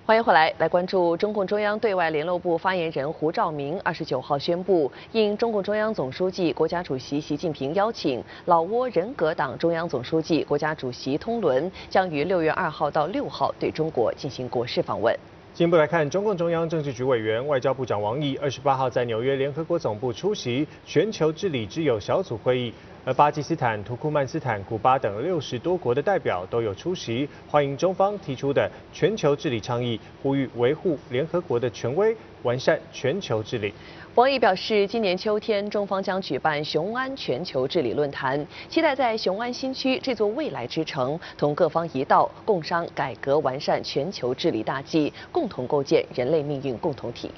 欢迎回来，来关注中共中央对外联络部发言人胡兆明29号宣布，应中共中央总书记、国家主席习近平邀请，老挝人格党中央总书记、国家主席通伦将于6月2号到6号对中国进行国事访问。 进一步来看，中共中央政治局委员、外交部长王毅28号在纽约联合国总部出席全球治理之友小组会议，而巴基斯坦、土库曼斯坦、古巴等60多国的代表都有出席，欢迎中方提出的全球治理倡议，呼吁维护联合国的权威，完善全球治理。 王毅表示，今年秋天中方将举办雄安全球治理论坛，期待在雄安新区这座未来之城，同各方一道共商改革完善全球治理大计，共同构建人类命运共同体。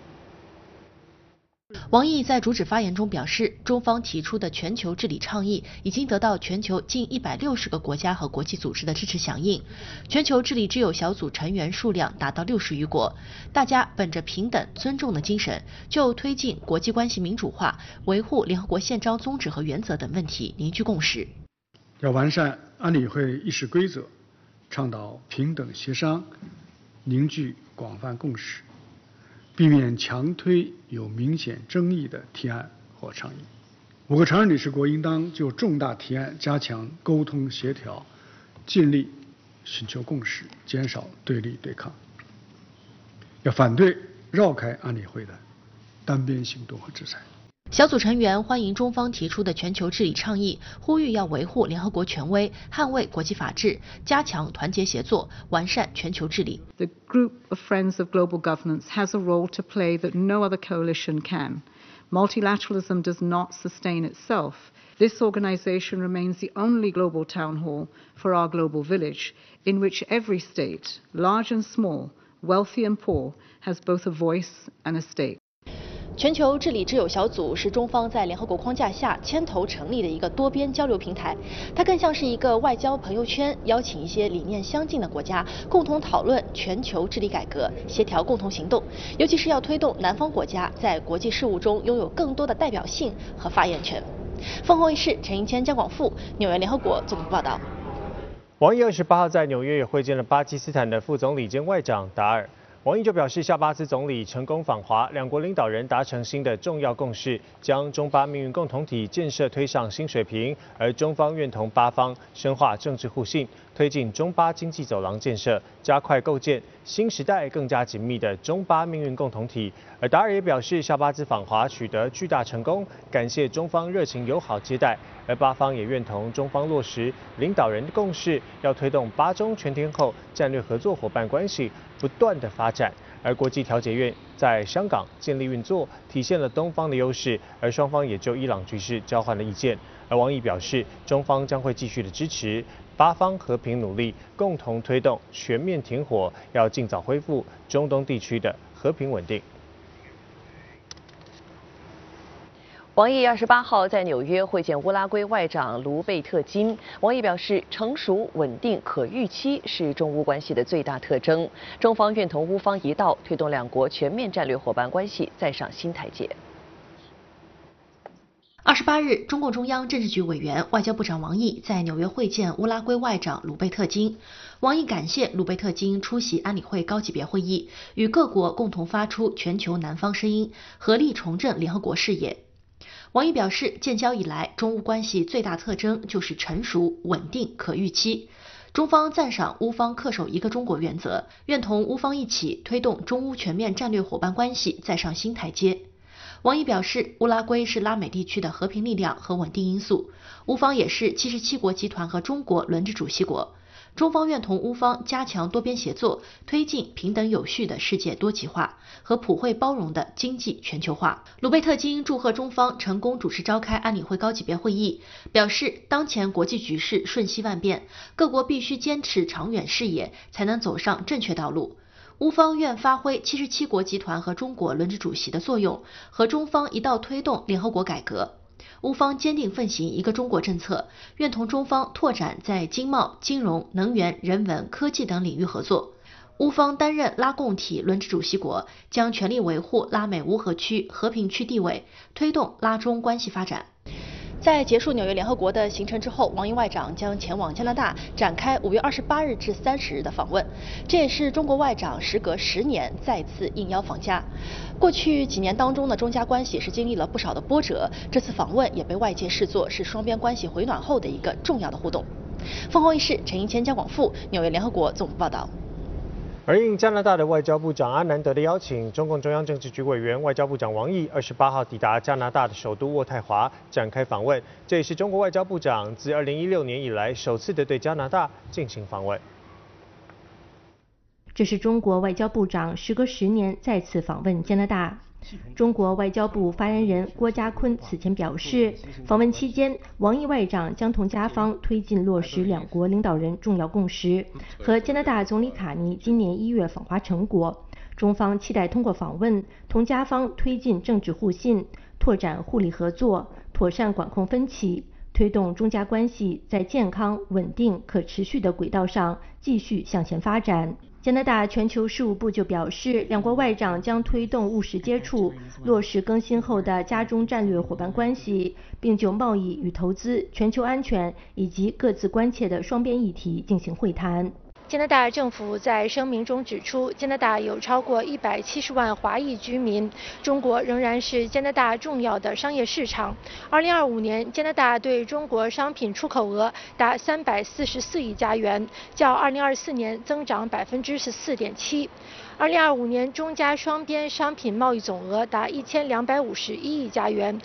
王毅在主旨发言中表示，中方提出的全球治理倡议已经得到全球近160个国家和国际组织的支持响应，全球治理之友小组成员数量达到60余国，大家本着平等尊重的精神，就推进国际关系民主化、维护联合国宪章宗旨和原则等问题凝聚共识。 要完善安理会议事规则，倡导平等协商，凝聚广泛共识，避免强推有明显争议的提案或倡议。5个常任理事国应当就重大提案加强沟通协调，尽力寻求共识，减少对立对抗。要反对绕开安理会的单边行动和制裁。 小组成员欢迎中方提出的全球治理倡议，呼吁要维护联合国权威，捍卫国际法治，加强团结协作，完善全球治理。 The group of Friends of Global Governance has a role to play that no other coalition can. Multilateralism does not sustain itself. This organization remains the only global town hall for our global village, in which every state, large and small, wealthy and poor, has both a voice and a stake. 全球治理之友小组是中方在联合国框架下牵头成立的一个多边交流平台，它更像是一个外交朋友圈，邀请一些理念相近的国家共同讨论全球治理改革，协调共同行动，尤其是要推动南方国家在国际事务中拥有更多的代表性和发言权。凤凰卫视陈英谦、姜广富，纽约联合国总部报道。 王毅28号在纽约也会见了巴基斯坦的副总理兼外长达尔。王毅就表示，夏巴兹总理成功访华，两国领导人达成新的重要共识，将中巴命运共同体建设推上新水平。而中方愿同巴方深化政治互信，推进中巴经济走廊建设，加快构建新时代更加紧密的中巴命运共同体。而达尔也表示，夏巴兹访华取得巨大成功，感谢中方热情友好接待。而巴方也愿同中方落实领导人的共识，要推动巴中全天候战略合作伙伴关系不断的发展。而国际调解院在香港建立运作，体现了东方的优势。而双方也就伊朗局势交换了意见。而王毅表示，中方将会继续的支持巴方和平努力，共同推动全面停火，要尽早恢复中东地区的和平稳定。 王毅28号在纽约会见乌拉圭外长卢贝特金。王毅表示，成熟、稳定、可预期是中乌关系的最大特征。中方愿同乌方一道，推动两国全面战略伙伴关系再上新台阶。 28日，中共中央政治局委员、外交部长王毅在纽约会见乌拉圭外长鲁贝特金。王毅感谢鲁贝特金出席安理会高级别会议，与各国共同发出全球南方声音，合力重振联合国视野。王毅表示，建交以来，中乌关系最大特征就是成熟、稳定、可预期。中方赞赏乌方恪守一个中国原则，愿同乌方一起推动中乌全面战略伙伴关系再上新台阶。王毅表示，乌拉圭是拉美地区的和平力量和稳定因素，乌方也是77国集团和中国轮值主席国。中方愿同乌方加强多边协作，推进平等有序的世界多极化和普惠包容的经济全球化。鲁贝特金祝贺中方成功主持召开安理会高级别会议，表示当前国际局势瞬息万变，各国必须坚持长远视野，才能走上正确道路。乌方愿发挥77国集团和中国轮值主席的作用，和中方一道推动联合国改革。乌方坚定奉行一个中国政策，愿同中方拓展在经贸、金融、能源、人文、科技等领域合作。乌方担任拉共体轮值主席国，将全力维护拉美乌合区和平区地位，推动拉中关系发展。 在结束纽约联合国的行程之后，王毅外长将前往加拿大展开5月28日至30日的访问。这也是中国外长时隔10年再次应邀访加。过去几年当中呢，中加关系是经历了不少的波折，这次访问也被外界视作是双边关系回暖后的一个重要的互动。凤凰卫视陈英谦、江广富，纽约联合国总部报道。 而应加拿大的外交部长阿南德的邀请，中共中央政治局委员、外交部长王毅28号抵达加拿大的首都渥太华展开访问，这也是中国外交部长自2016年以来首次的对加拿大进行访问。 这是中国外交部长时隔10年再次访问加拿大。中国外交部发言人郭家坤此前表示，访问期间，王毅外长将同加方推进落实两国领导人重要共识和加拿大总理卡尼今年1月访华成果。中方期待通过访问，同加方推进政治互信，拓展互利合作，妥善管控分歧，推动中加关系在健康、稳定、可持续的轨道上继续向前发展。加拿大全球事务部就表示，两国外长将推动务实接触，落实更新后的加中战略伙伴关系，并就贸易与投资、全球安全以及各自关切的双边议题进行会谈。加拿大政府在声明中指出，加拿大有超过170万华裔居民，中国仍然是加拿大重要的商业市场。2025年，加拿大对中国商品出口额达344亿加元，较2024年增长14.7%。2025年中加双边商品贸易总额达1251亿加元，